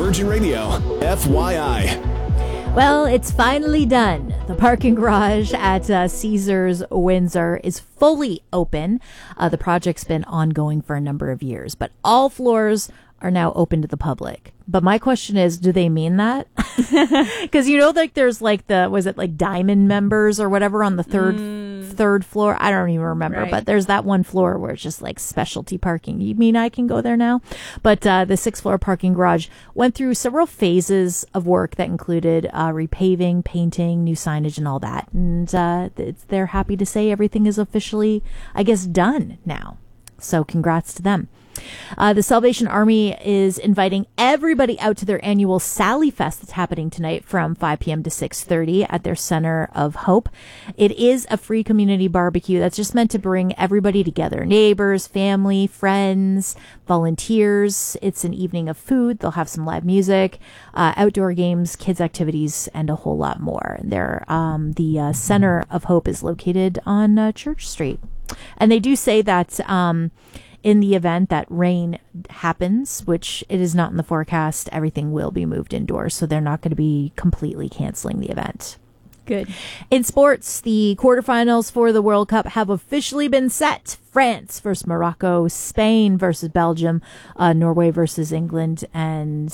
Virgin Radio, FYI. Well, it's finally done. The parking garage at Caesars Windsor is fully open. The project's been ongoing for a number of years, but all floors are now open to the public. But my question is, do they mean that? Because like there's like was it like Diamond members or whatever on the third floor? I don't even remember. Right. But there's that one floor where it's just like specialty parking. You mean I can go there now? But the 6th floor parking garage went through several phases of work that included repaving, painting, new signage, and all that. And they're happy to say everything is officially, I guess, done now. So congrats to them. The Salvation Army is inviting everybody out to their annual Sally Fest that's happening tonight from 5 p.m. to 6:30 at their Center of Hope. It is a free community barbecue that's just meant to bring everybody together. Neighbors, family, friends, volunteers. It's an evening of food. They'll have some live music, outdoor games, kids activities, and a whole lot more. The Center of Hope is located on Church Street. And they do say that in the event that rain happens, which it is not in the forecast, everything will be moved indoors. So they're not going to be completely canceling the event. Good. In sports, the quarterfinals for the World Cup have officially been set. France versus Morocco, Spain versus Belgium, Norway versus England, and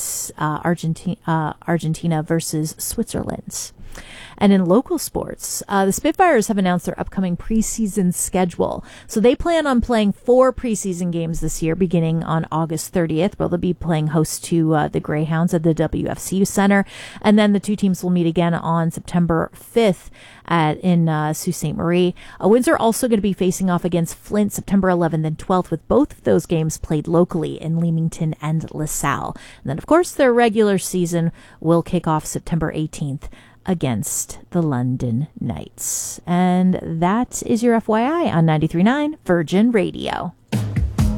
Argentina versus Switzerland. And in local sports, the Spitfires have announced their upcoming preseason schedule. So they plan on playing 4 preseason games this year, beginning on August 30th, where they'll be playing host to the Greyhounds at the WFCU Center. And then the two teams will meet again on September 5th in Sault Ste. Marie. Windsor also going to be facing off against Flint September 11th and 12th, with both of those games played locally in Leamington and LaSalle. And then, of course, their regular season will kick off September 18th. Against the London Knights. And that is your FYI on 93.9 Virgin Radio.